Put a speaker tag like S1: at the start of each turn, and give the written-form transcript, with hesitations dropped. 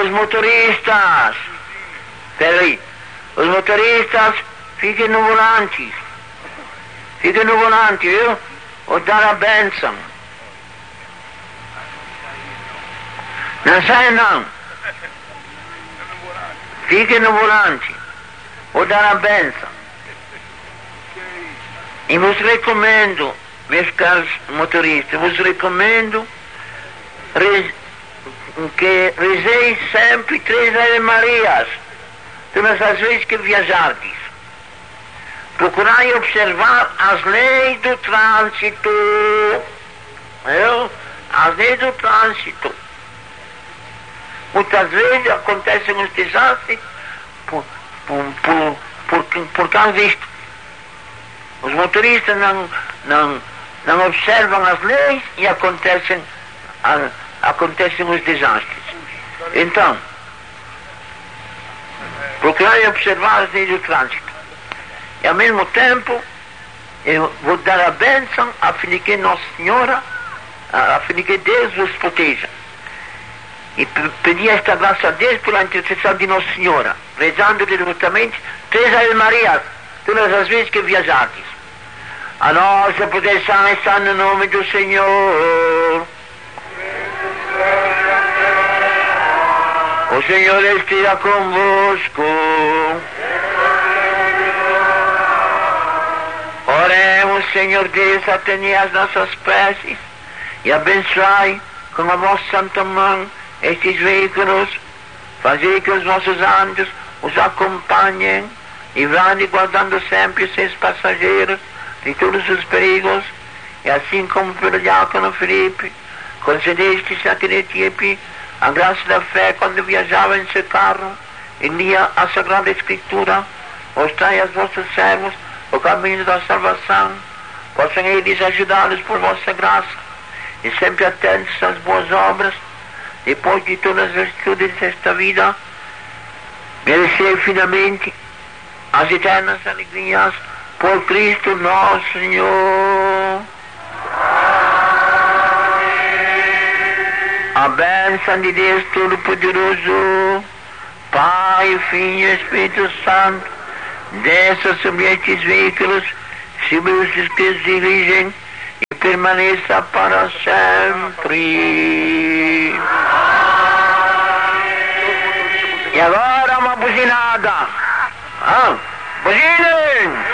S1: os motoristas, peraí, os motoristas fiquem no volante, viu? Vou dar a bênção. Não sai não. Fiquem no volante, vou dar a bênção. E vos recomendo, meus caros motoristas, vos recomendo que rezeis sempre 3 Ave Marias, todas as vezes que viajardes. Procurai observar as leis do trânsito, as leis do trânsito. Muitas vezes acontecem os desastres por causa disto. Os motoristas não observam as leis e acontecem os desastres. Então, procurai observar as leis do trânsito. E ao mesmo tempo, eu vou dar a bênção a fim de que Nossa Senhora, a fim de que Deus vos proteja. E pedir esta graça a Deus pela intercessão de Nossa Senhora, rezando devotamente 3 Ave Marias, todas as vezes que viajardes. A nossa proteção está no nome do Senhor. O Senhor esteja convosco. Oremos, Senhor Deus, atendei as nossas preces e abençoai com a vossa santa mão estes veículos. Fazei que os vossos anjos os acompanhem, livrando e guardando sempre os seus passageiros de todos os perigos, e assim como pelo diácono Filipe concedeste a Etíope a graça da fé quando viajava em seu carro e lia a Sagrada Escritura, mostrai aos vossos servos o caminho da salvação, possam eles ajudá-los por vossa graça, e sempre atentos às boas obras, depois de todas as virtudes desta vida, merecer finalmente as eternas alegrias por Cristo nosso Senhor. A bênção de Deus Todo-Poderoso, Pai, Filho e Espírito Santo, desça sobre estes veículos, sobre os que se dirigem, e permaneça para sempre. E agora uma buzinada. Buzinem!